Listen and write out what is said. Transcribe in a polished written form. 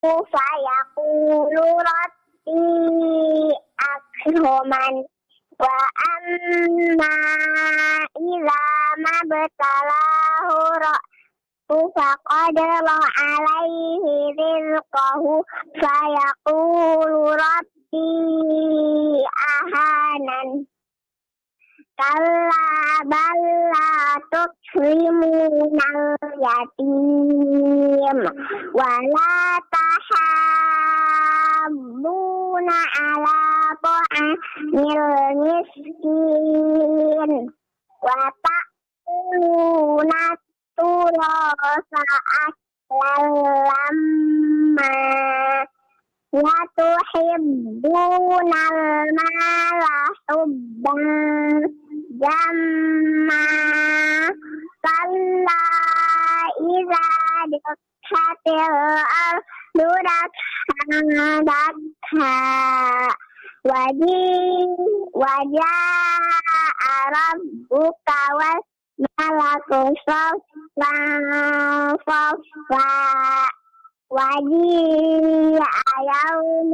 fayaqulu rabbi akroman wa amma idza mabtalahu faqadara alaihi rizqahu fayaqulu rabbi ahanan kalla bal la tukrimunal yatim wa la tahabbuna ala ta'amil miskin wa ta'kuluna turasa aklan lamma wa tuhibbunal mala hubban jamma kalla iza dukhatil ardu dakha waja'a rabbuka was malaku saffan saffa waji'a